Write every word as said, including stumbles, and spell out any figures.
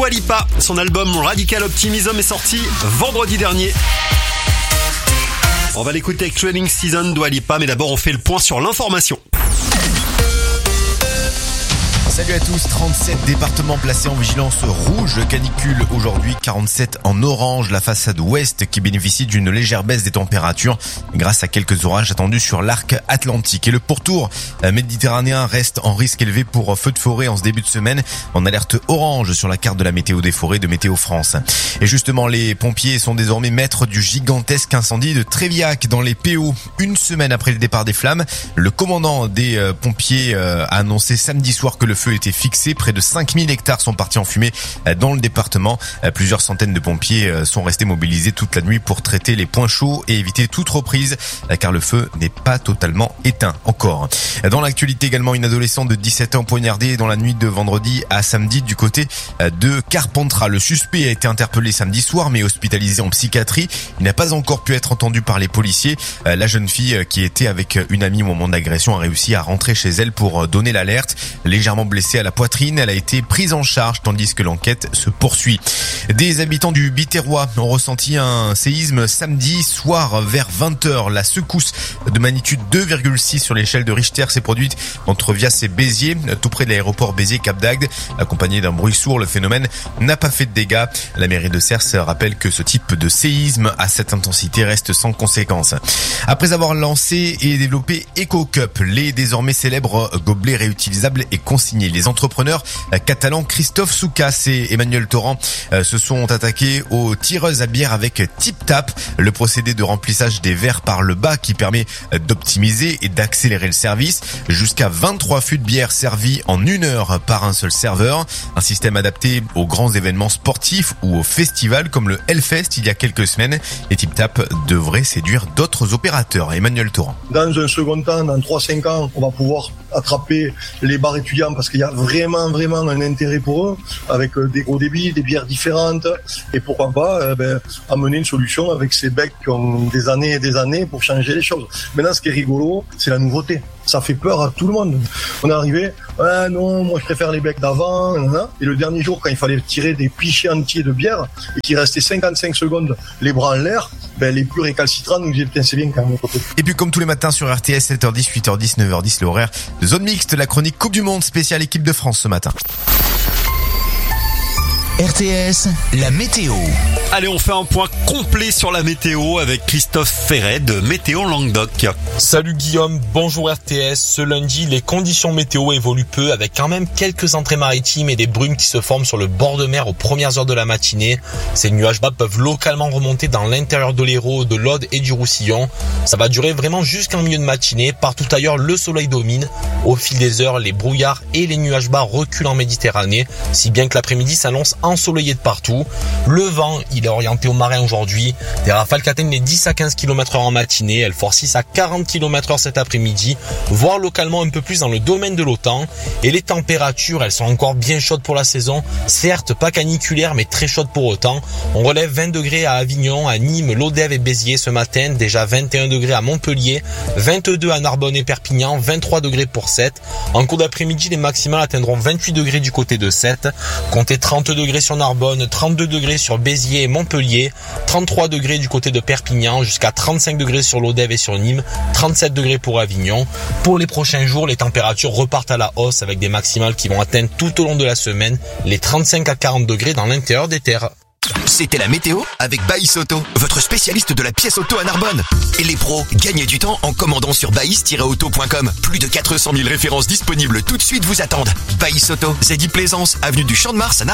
Dua Lipa. Son album Radical Optimism est sorti vendredi dernier. On va l'écouter avec Training Season Dua Lipa, mais d'abord on fait le point sur l'information. Salut à tous, trente-sept départements placés en vigilance rouge, canicule aujourd'hui, quarante-sept en orange, la façade ouest qui bénéficie d'une légère baisse des températures grâce à quelques orages attendus sur l'arc atlantique. Et le pourtour méditerranéen reste en risque élevé pour feux de forêt en ce début de semaine, en alerte orange sur la carte de la météo des forêts de Météo France. Et justement, les pompiers sont désormais maîtres du gigantesque incendie de Tréviac dans les P O. Une semaine après le départ des flammes, le commandant des pompiers a annoncé samedi soir que le feu était fixé. Près de cinq mille hectares sont partis en fumée dans le département. Plusieurs centaines de pompiers sont restés mobilisés toute la nuit pour traiter les points chauds et éviter toute reprise, car le feu n'est pas totalement éteint encore. Dans l'actualité également, une adolescente de dix-sept ans poignardée dans la nuit de vendredi à samedi du côté de Carpentras. Le suspect a été interpellé samedi soir mais hospitalisé en psychiatrie. Il n'a pas encore pu être entendu par les policiers. La jeune fille qui était avec une amie au moment de l'agression a réussi à rentrer chez elle pour donner l'alerte. Légèrement blessée à la poitrine, elle a été prise en charge tandis que l'enquête se poursuit. Des habitants du Biterrois ont ressenti un séisme samedi soir vers vingt heures. La secousse de magnitude deux virgule six sur l'échelle de Richter s'est produite entre Vias et Béziers, tout près de l'aéroport Béziers-Cap d'Agde. Accompagné d'un bruit sourd, le phénomène n'a pas fait de dégâts. La mairie de Cers rappelle que ce type de séisme à cette intensité reste sans conséquence. Après avoir lancé et développé EcoCup, les désormais célèbres gobelets réutilisables et consignés, les entrepreneurs catalans Christophe Soucas et Emmanuel Torrent se sont attaqués aux tireuses à bière avec TipTap, le procédé de remplissage des verres par le bas qui permet d'optimiser et d'accélérer le service. Jusqu'à vingt-trois fûts de bière servis en une heure par un seul serveur. Un système adapté aux grands événements sportifs ou aux festivals comme le Hellfest il y a quelques semaines. Et TipTap devrait séduire d'autres opérateurs. Emmanuel Torrent. Dans un second temps, dans trois à cinq ans, on va pouvoir attraper les bars étudiants parce qu'il y a vraiment vraiment un intérêt pour eux avec des gros débits, des bières différentes et pourquoi pas eh ben, amener une solution avec ces becs qui ont des années et des années pour changer les choses. Maintenant ce qui est rigolo, c'est la nouveauté. Ça fait peur à tout le monde. On est arrivé, ah non, moi je préfère les becs d'avant, et le dernier jour quand il fallait tirer des pichets entiers de bière et qu'il restait cinquante-cinq secondes les bras en l'air, ben les plus récalcitrants nous disaient putain c'est bien quand même. Et puis comme tous les matins sur R T S, sept heures dix, huit heures dix, neuf heures dix, le horaire de Zone Mixte, la chronique Coupe du Monde spéciale équipe de France ce matin. R T S, la météo. Allez, on fait un point complet sur la météo avec Christophe Ferret de Météo Languedoc. Salut Guillaume, bonjour R T S. Ce lundi, les conditions météo évoluent peu avec quand même quelques entrées maritimes et des brumes qui se forment sur le bord de mer aux premières heures de la matinée. Ces nuages bas peuvent localement remonter dans l'intérieur de l'Hérault, de l'Aude et du Roussillon. Ça va durer vraiment jusqu'en milieu de matinée. Partout ailleurs, le soleil domine. Au fil des heures, les brouillards et les nuages bas reculent en Méditerranée, si bien que l'après-midi s'annonce ensoleillé de partout. Le vent, il est orienté au marin aujourd'hui. Des rafales qui atteignent les dix à quinze kilomètres heure en matinée. Elles forcissent à quarante kilomètres heure cet après-midi, voire localement un peu plus dans le domaine de l'OTAN. Et les températures, elles sont encore bien chaudes pour la saison. Certes, pas caniculaires, mais très chaudes pour autant. On relève vingt degrés à Avignon, à Nîmes, Lodève et Béziers ce matin. Déjà vingt et un degrés à Montpellier, vingt-deux à Narbonne et Perpignan, vingt-trois degrés pour Sète. En cours d'après-midi, les maximales atteindront vingt-huit degrés du côté de Sète. Comptez trente degrés sur Narbonne, trente-deux degrés sur Béziers et Montpellier, trente-trois degrés du côté de Perpignan, jusqu'à trente-cinq degrés sur Lodève et sur Nîmes, trente-sept degrés pour Avignon. Pour les prochains jours, les températures repartent à la hausse avec des maximales qui vont atteindre tout au long de la semaine les trente-cinq à quarante degrés dans l'intérieur des terres. C'était la météo avec Baïs Auto, votre spécialiste de la pièce auto à Narbonne. Et les pros, gagnez du temps en commandant sur baïs tiret auto point com. Plus de quatre cent mille références disponibles tout de suite vous attendent. Baïs Auto, Zeddy Plaisance, avenue du Champ de Mars à Narbonne.